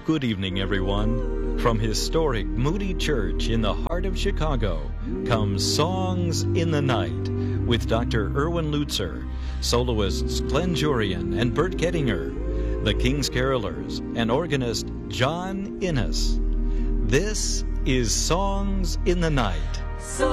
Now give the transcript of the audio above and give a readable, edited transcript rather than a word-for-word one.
Good evening, everyone. From historic Moody Church in the heart of Chicago comes Songs in the Night with Dr. Erwin Lutzer, soloists Glenn Jurian and Bert Kettinger, the King's Carolers, and organist John Innes. This is Songs in the Night.